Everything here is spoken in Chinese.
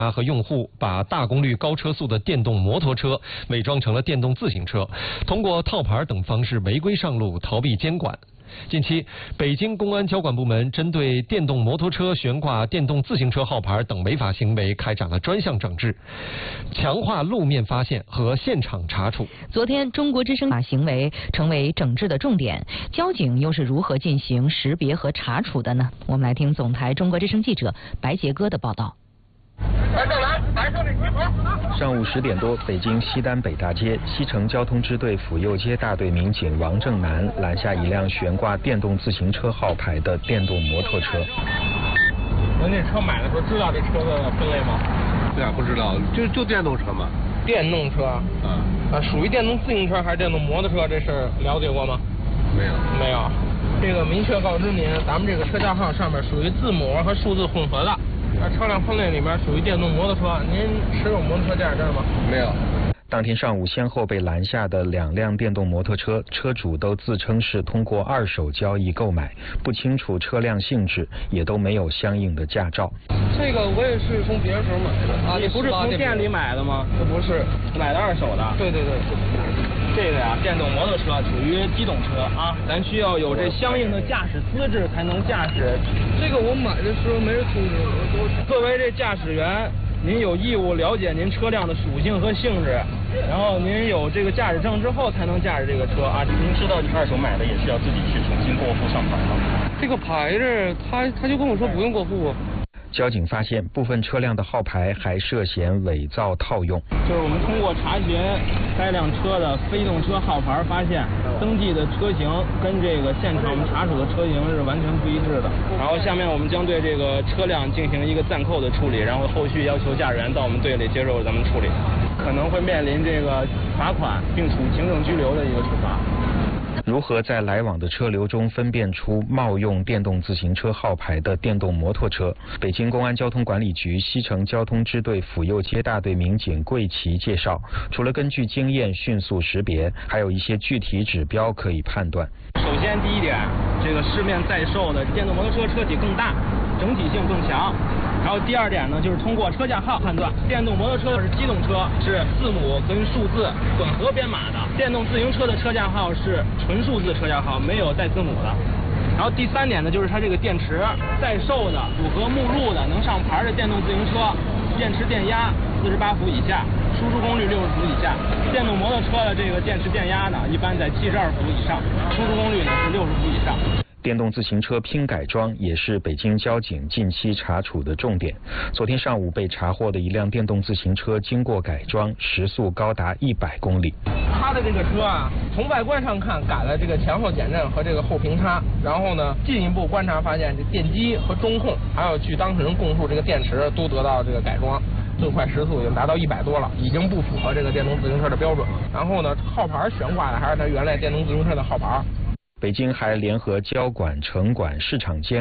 和用户把大功率高车速的电动摩托车伪装成了电动自行车，通过套牌等方式违规上路，逃避监管。近期，北京公安交管部门针对电动摩托车悬挂电动自行车号牌等违法行为开展了专项整治，强化路面发现和现场查处。 昨天，中国之声法行为成为整治的重点，交警又是如何进行识别和查处的呢？我们来听总台中国之声记者白杰哥的报道。 上午10点多，北京西单北大街西城交通支队府右街大队民警王正南拦下一辆悬挂电动自行车号牌的电动摩托车。 您这车买的时候知道这车的分类吗？ 对啊，不知道，就电动车嘛。 电动车，属于电动自行车还是电动摩托车？这事儿了解过吗？ 没有。 没有。这个明确告知您，咱们这个车架号上面属于字母和数字混合的。车辆分类里面属于电动摩托车，您持有摩托车驾驶证吗？ 没有。 当天上午先后被拦下的2辆电动摩托车，车主都自称是通过2手交易购买，不清楚车辆性质，也都没有相应的驾照。 这个我也是从别人手买的。你不是从店里买的吗？不是，买的2手的。对。这个呀，电动摩托车属于机动车啊，咱需要有这相应的驾驶资质才能驾驶。这个我买的时候没人通知我。作为这驾驶员，您有义务了解您车辆的属性和性质，然后您有这个驾驶证之后才能驾驶这个车啊。 您知道2手买的也是要自己去重新过户上牌吗？ 这个牌子他就跟我说不用过户。 交警发现部分车辆的号牌还涉嫌伪造套用。 就是我们通过查询该辆车的非动车号牌，发现登记的车型跟这个现场我们查处的车型是完全不一致的。然后下面我们将对这个车辆进行一个暂扣的处理，然后后续要求驾驶员到我们队里接受咱们处理，可能会面临这个罚款并处行政拘留的一个处罚。 如何在来往的车流中分辨出冒用电动自行车号牌的电动摩托车？北京公安交通管理局西城交通支队府右街大队民警桂奇介绍，除了根据经验迅速识别，还有一些具体指标可以判断。 首先第一点，这个市面在售的电动摩托车车体更大，整体性更强。然后第2点呢，就是通过车架号判断，电动摩托车是机动车，是字母跟数字混合编码的；电动自行车的车架号是纯数字车架号，没有带字母的。然后第3点呢，就是它这个电池在售的符合目录的能上牌的电动自行车，电池电压48伏以下，输出功率60伏以下；电动摩托车的这个电池电压呢，一般在72伏以上，输出功率呢是60伏以上。 电动自行车拼改装也是北京交警近期查处的重点。昨天上午被查获的一辆电动自行车经过改装，时速高达100公里。 它的这个车啊，从外观上看改了这个前后减震和这个后平差，然后呢进一步观察发现，这电机和中控还有据当事人供述，这个电池都得到这个改装。最快时速已经达到100多了，已经不符合这个电动自行车的标准。然后呢，号牌悬挂的还是它原来电动自行车的号牌。 北京还联合交管、城管、市场监